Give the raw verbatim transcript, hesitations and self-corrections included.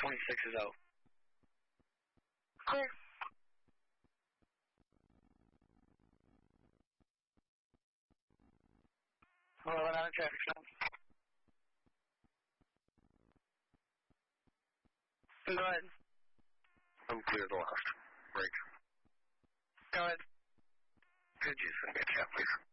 twenty-six is out. Clear. eleven on a traffic stop. Go ahead. I'm clear the last. Break. Go ahead. Could you send me a chat, please?